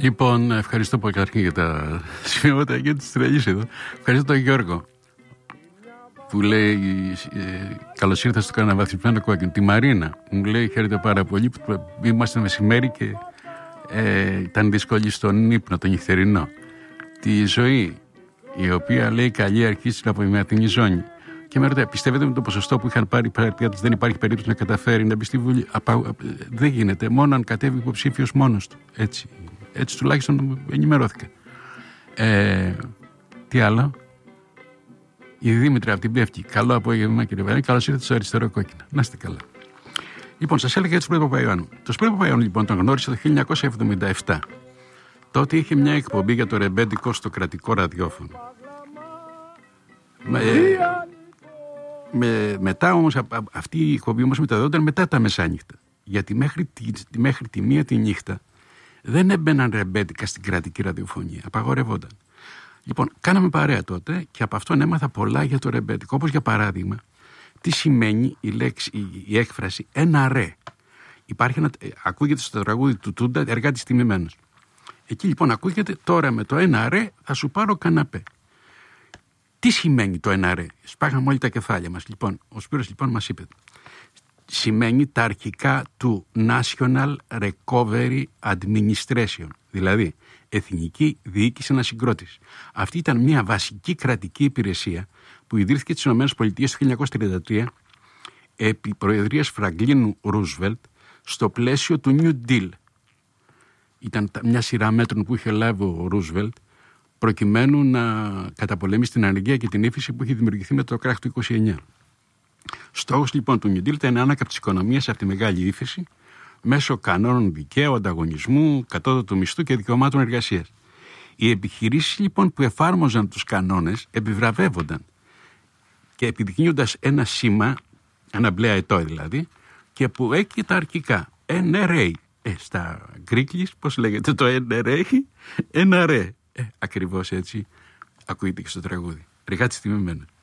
Λοιπόν, ευχαριστώ πολύ καταρχήν για τα σημειώματα και τις τρελής εδώ. Ευχαριστώ τον Γιώργο που λέει καλώς ήρθα στο καναβαθμισμένο κόκκινο. Τη Μαρίνα μου λέει χαίρετε πάρα πολύ που είμαστε μεσημέρι και ήταν δύσκολη στον ύπνο, τον νυχτερινό. Τη Ζωή, η οποία λέει καλή αρχή στην απομυματινή ζώνη. Και με ρωτάει, πιστεύετε με το ποσοστό που είχαν πάρει πρατιώτες δεν υπάρχει περίπτωση να καταφέρει να μπει στη Βουλή? Δεν γίνεται, μόνο αν κατέβει υποψήφιος μόνος του. Έτσι τουλάχιστον ενημερώθηκα. Τι άλλο? Η Δήμητρα από την Πεύκη. Καλό απόγευμα, κύριε Βαρέλη. Καλώς ήρθατε στο αριστερό κόκκινο. Να είστε καλά. Λοιπόν, σας έλεγα για τον Σπύρο Παπαϊωάννου. Το Σπύρο Παπαϊωάννου, λοιπόν, τον γνώρισα το 1977. Τότε είχε μια εκπομπή για το ρεμπέντικο στο κρατικό ραδιόφωνο. Μετά όμως, αυτή η εκπομπή όμως μεταδόταν μετά τα μεσάνυχτα. Γιατί μέχρι τη μία τη νύχτα δεν έμπαιναν ρεμπέντικα στην κρατική ραδιοφωνία. Απαγορευόταν. Λοιπόν, κάναμε παρέα τότε και από αυτόν έμαθα πολλά για το ρεμπέντικο. Όπως για παράδειγμα, τι σημαίνει η έκφραση ένα ρε. Ακούγεται στο τραγούδι του Τούντα εργάτης τιμημένος. Εκεί λοιπόν ακούγεται τώρα με το ένα ρε θα σου πάρω καναπέ. Τι σημαίνει το ένα ρε? Σπάγαμε όλοι τα κεφάλια μας. Λοιπόν, ο Σπύρος λοιπόν μας είπε. Σημαίνει τα αρχικά του National Recovery Administration, δηλαδή Εθνική Διοίκηση Ανασυγκρότησης. Αυτή ήταν μια βασική κρατική υπηρεσία που ιδρύθηκε στις ΗΠΑ το 1933 επί προεδρίας Φραγκλίνου Ρούσβελτ στο πλαίσιο του New Deal. Ήταν μια σειρά μέτρων που είχε λάβει ο Ρούσβελτ προκειμένου να καταπολεμήσει την ανεργία και την ύφεση που είχε δημιουργηθεί με το κράχ του 29. Στόχος λοιπόν του New Deal ήταν η ανάκαμψη της οικονομίας από τη μεγάλη ύφεση μέσω κανόνων δικαίου, ανταγωνισμού, κατώτατου μισθού και δικαιωμάτων εργασίας. Οι επιχειρήσεις λοιπόν που εφάρμοζαν τους κανόνες επιβραβεύονταν και επιδεικνύοντας ένα σήμα, ένα μπλε αετό δηλαδή, και που έχει τα αρχικά NRA. Στα γκρίκλις, πώς λέγεται το NRA? NRA. Ακριβώς έτσι ακούγεται και στο τραγούδι. Εργάτης τιμημένος.